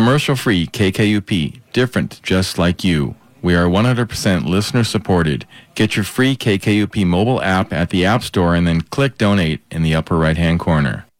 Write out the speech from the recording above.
Commercial-free KKUP, different just like you. We are 100% listener-supported. Get your free KKUP mobile app at the App Store and then click Donate in the upper right-hand corner.